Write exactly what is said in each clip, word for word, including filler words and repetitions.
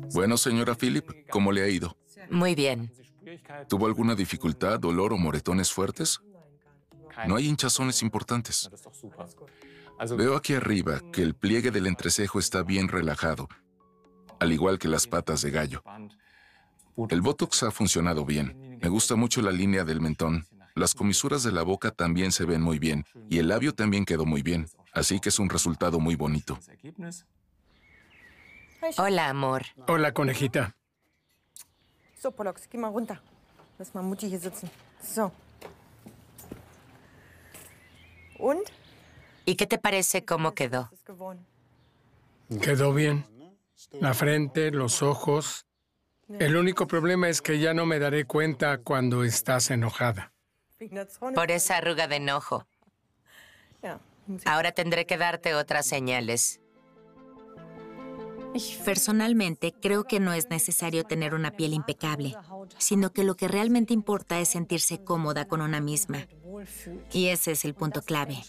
Bueno, señora Philip, ¿cómo le ha ido? Muy bien. ¿Tuvo alguna dificultad, dolor o moretones fuertes? No hay hinchazones importantes. Veo aquí arriba que el pliegue del entrecejo está bien relajado, al igual que las patas de gallo. El Botox ha funcionado bien. Me gusta mucho la línea del mentón. Las comisuras de la boca también se ven muy bien, y el labio también quedó muy bien, así que es un resultado muy bonito. Hola, amor. Hola, conejita. So, Pollux, geh mal runter. Lass mal Mutti hier sitzen. So. Und? ¿Y qué te parece cómo quedó? Ist gewonnen. Quedó bien. La frente, los ojos. El único problema es que ya no me daré cuenta cuando estás enojada. Wegen der Zorn- Por esa arruga de enojo. Ja, muss ich- Ahora tendré que darte otras señales. Personalmente, creo que no es necesario tener una piel impecable, sino que lo que realmente importa es sentirse cómoda con una misma. Y ese es el punto clave.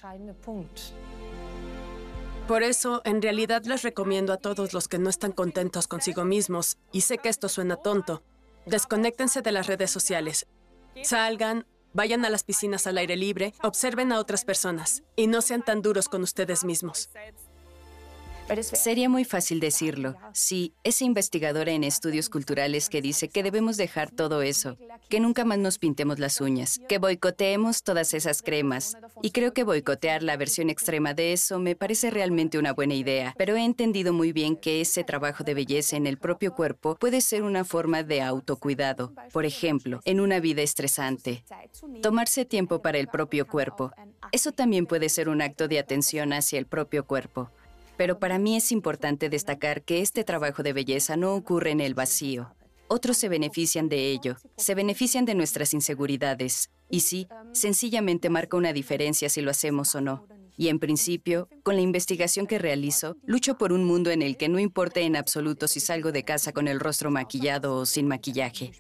Por eso, en realidad les recomiendo a todos los que no están contentos consigo mismos, y sé que esto suena tonto, desconéctense de las redes sociales. Salgan, vayan a las piscinas al aire libre, observen a otras personas, y no sean tan duros con ustedes mismos. Sería muy fácil decirlo. Sí, ese investigador en estudios culturales que dice que debemos dejar todo eso, que nunca más nos pintemos las uñas, que boicoteemos todas esas cremas. Y creo que boicotear la versión extrema de eso me parece realmente una buena idea, pero he entendido muy bien que ese trabajo de belleza en el propio cuerpo puede ser una forma de autocuidado. Por ejemplo, en una vida estresante. Tomarse tiempo para el propio cuerpo. Eso también puede ser un acto de atención hacia el propio cuerpo. Pero para mí es importante destacar que este trabajo de belleza no ocurre en el vacío. Otros se benefician de ello, se benefician de nuestras inseguridades. Y sí, sencillamente marca una diferencia si lo hacemos o no. Y en principio, con la investigación que realizo, lucho por un mundo en el que no importe en absoluto si salgo de casa con el rostro maquillado o sin maquillaje.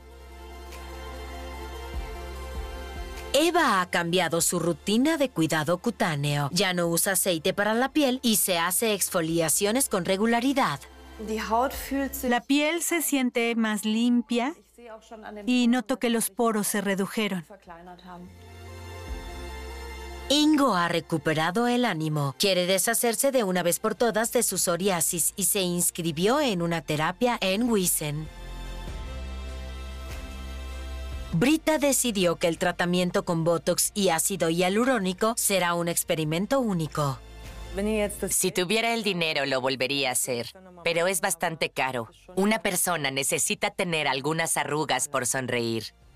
Eva ha cambiado su rutina de cuidado cutáneo. Ya no usa aceite para la piel y se hace exfoliaciones con regularidad. Die Haut fühlt sich- La piel se siente más limpia Ich sehe auch schon an den y noto que los poros se redujeron. verkleinert haben. Ingo ha recuperado el ánimo. Quiere deshacerse de una vez por todas de su psoriasis y se inscribió en una terapia en Wiesen. Brita decidió que el tratamiento con Botox y ácido hialurónico será un experimento único. Wenn ihr jetzt das Si tuviera el dinero, lo volvería a hacer, pero es bastante caro. Una persona necesita tener algunas arrugas por sonreír.